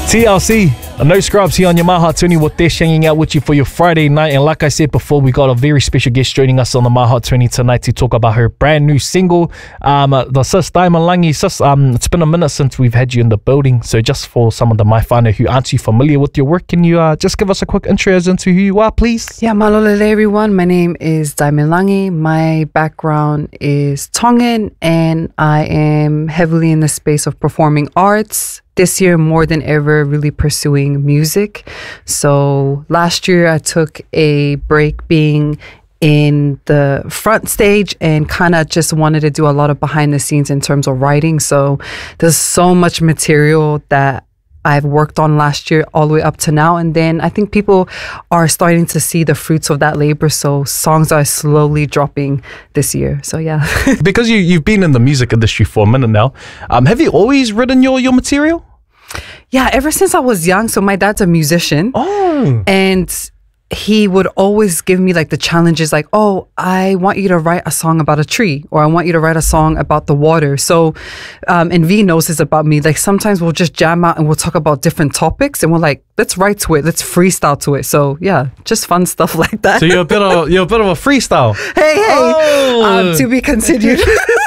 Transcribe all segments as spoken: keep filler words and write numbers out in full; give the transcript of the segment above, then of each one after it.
T L C, No Scrubs here on your My Heart twenty. What they're hanging out with you for your Friday night. And like I said before, we got a very special guest joining us on the My Heart twenty tonight to talk about her brand new single. Um, the sis Diamond Langi. Sis, um, it's been a minute since we've had you in the building. So just for some of the My Whānau who aren't too familiar with your work, can you uh, just give us a quick intro as into who you are, please? Yeah, malolele everyone. My name is Diamond Langi. My background is Tongan, and I am heavily in the space of performing arts. This year, more than ever, really pursuing music. So last year, I took a break being in the front stage and kind of just wanted to do a lot of behind the scenes in terms of writing. So there's so much material that I've worked on last year all the way up to now. And then I think people are starting to see the fruits of that labor. So songs are slowly dropping this year. So yeah. Because you, you've been in the music industry for a minute now, um, have you always written your, your material? Yeah, ever since I was young. So my dad's a musician. Oh. And he would always give me like the challenges like, oh, I want you to write a song about a tree, or I want you to write a song about the water. So, um, and V knows this about me. Like sometimes we'll just jam out and we'll talk about different topics and we're like, let's write to it. Let's freestyle to it. So yeah, just fun stuff like that. So you're a bit of, you're a bit of a freestyle. Hey, hey, oh. um, to be continued.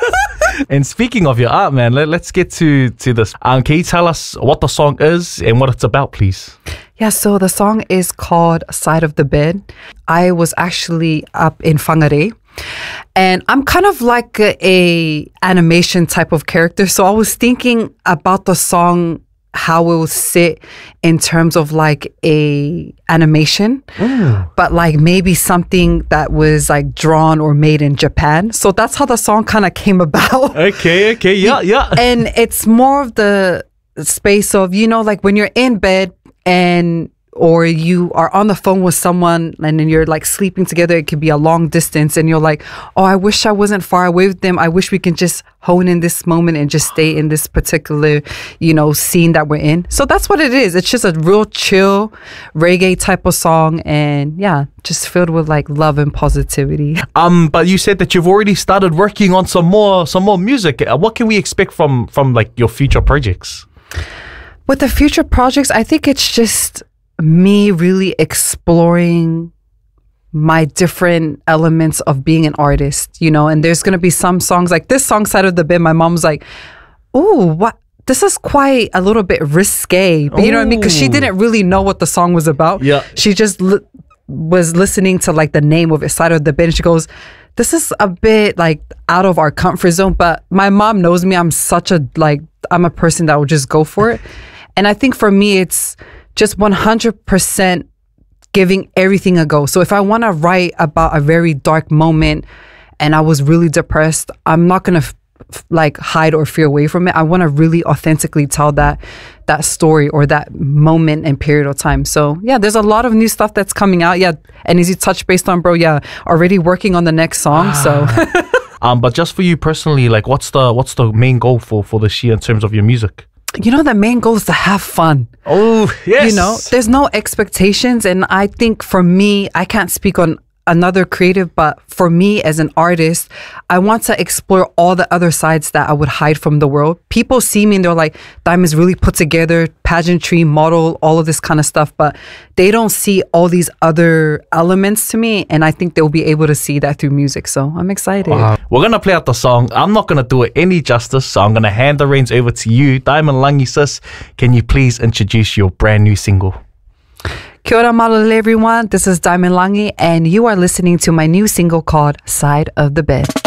And speaking of your art, man, let, let's get to, to this. Um, can you tell us what the song is and what it's about, please? Yeah, so the song is called Side of the Bed. I was actually up in Whangarei, and I'm kind of like a, a animation type of character. So I was thinking about the song, how it would sit in terms of like a animation, mm. but like maybe something that was like drawn or made in Japan. So that's how the song kind of came about. Okay, okay, yeah, yeah. And it's more of the space of, you know, like when you're in bed and or you are on the phone with someone and then you're like sleeping together, it could be a long distance and you're like, oh, I wish I wasn't far away with them. I wish we can just hone in this moment and just stay in this particular, you know, scene that we're in. So that's what it is. It's just a real chill reggae type of song, and yeah, just filled with like love and positivity. Um, but you said that you've already started working on some more some more music. Uh, what can we expect from from like your future projects? With the future projects, I think it's just me really exploring my different elements of being an artist, you know, and there's going to be some songs like this song, Side of the Bed. My mom's like, oh, what? This is quite a little bit risque, but you know what I mean? Because she didn't really know what the song was about. Yeah. She just li- was listening to like the name of it, Side of the Bed. And she goes, this is a bit like out of our comfort zone. But my mom knows me. I'm such a, like, I'm a person that will just go for it. And I think for me, it's just one hundred percent giving everything a go. So if I want to write about a very dark moment and I was really depressed, I'm not going to f- f- like hide or fear away from it. I want to really authentically tell that that story or that moment and period of time. So yeah, there's a lot of new stuff that's coming out. Yeah. And as you touched based on, bro, yeah, already working on the next song. So um, but just for you personally, like what's the what's the main goal for, for this year in terms of your music? You know, the main goal is to have fun. Oh, yes. You know, there's no expectations. And I think for me, I can't speak on another creative, but for me as an artist, I want to explore all the other sides that I would hide from the world. People see me and they're like, Diamond's really put together, pageantry, model, all of this kind of stuff, but they don't see all these other elements to me. And I think they'll be able to see that through music. So I'm excited. Wow. We're going to play out the song. I'm not going to do it any justice, so I'm going to hand the reins over to you. Diamond Langi, sis, can you please introduce your brand new single? Kia ora malolele everyone, this is Diamond Langi and you are listening to my new single called Side of the Bed.